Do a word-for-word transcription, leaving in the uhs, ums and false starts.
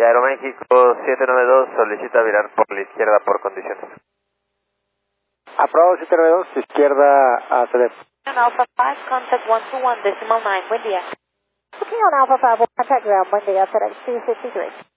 Aeroméxico siete nueve dos solicita virar por la izquierda por condiciones. Aprobado siete nueve dos, izquierda a C D. Alpha five, contact one two one decimal nine, buen día. Booking on Alpha five, contact ground, buen día, FedEx two fifty-three.